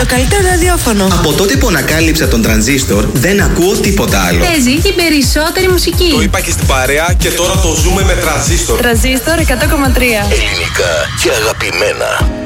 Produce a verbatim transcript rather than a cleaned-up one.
καλύτερο ραδιόφωνο. Από τότε που ανακάλυψα τον τρανζίστορ, δεν ακούω τίποτα άλλο. Παίζει την περισσότερη μουσική. Το είπα και στην παρέα και τώρα το ζούμε με τρανζίστορ. Τρανζίστορ εκατό κόμμα τρία. Ελληνικά και αγαπημένα.